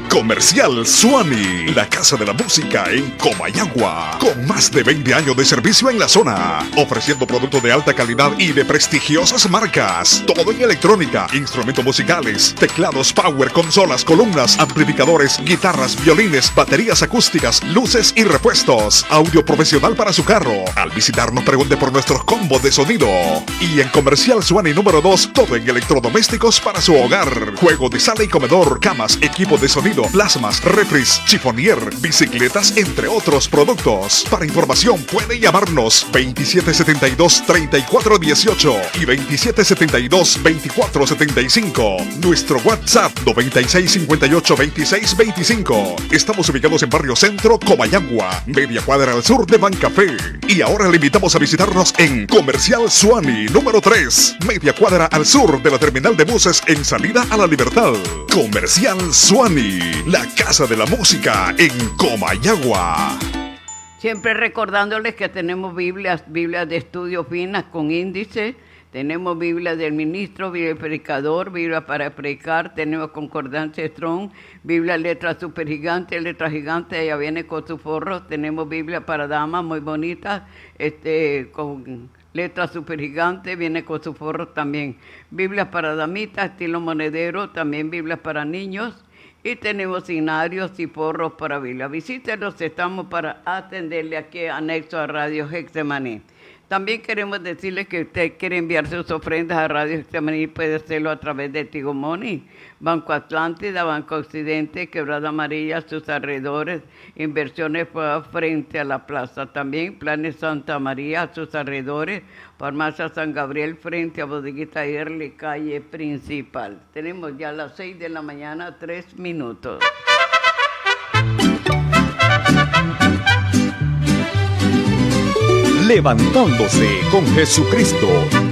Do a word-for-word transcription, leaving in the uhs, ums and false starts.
Comercial Suani, la casa de la música en Comayagua, con más de veinte años de servicio en la zona, ofreciendo productos de alta calidad y de prestigiosas marcas. Todo en electrónica, instrumentos musicales, teclados power, consolas, columnas, amplificadores, guitarras, violines, baterías acústicas, luces y repuestos. Audio profesional para su carro. Al visitarnos pregunte por nuestros combos de sonido. Y en Comercial Suani número dos, todo en electrodomésticos para su hogar. Juego de sala y comedor, camas, equipo de sonido, plasmas, refris, chifonier, bicicletas, entre otros productos. Para información puede llamarnos veintisiete setenta y dos, treinta y cuatro dieciocho y veintisiete setenta y dos, veinticuatro setenta y cinco. Nuestro WhatsApp noventa y seis cincuenta y ocho, veintiséis veinticinco. Estamos ubicados en Barrio Centro, Comayagua, media cuadra al sur de Bancafé. Y ahora le invitamos a visitarnos en Comercial Suani número tres, media cuadra al sur de la terminal de buses en salida a La Libertad. Comercial Suani, la casa de la música en Comayagua. Siempre recordándoles que tenemos Biblias, Biblias de estudio finas con índice. Tenemos Biblia del ministro, Biblia del predicador, Biblia para predicar, tenemos concordancia Strong, Biblia letra super gigante, letra gigante, ella viene con su forro, tenemos Biblia para damas muy bonita, este, con letra super gigante, viene con su forro también. Biblia para damitas, estilo monedero, también Biblia para niños. Y tenemos signarios y forros para Biblia. Visítenos, estamos para atenderle aquí anexo a Radio Getsemaní. También queremos decirles que usted quiere enviar sus ofrendas a Radio Getsemaní, puede hacerlo a través de Tigo Money, Banco Atlántida, Banco Occidente, Quebrada Amarilla, sus alrededores, Inversiones frente a la plaza. También Planes Santa María, sus alrededores, Farmacia San Gabriel frente a Bodeguita Early, calle principal. Tenemos ya las seis de la mañana, tres minutos. Levantándose con Jesucristo.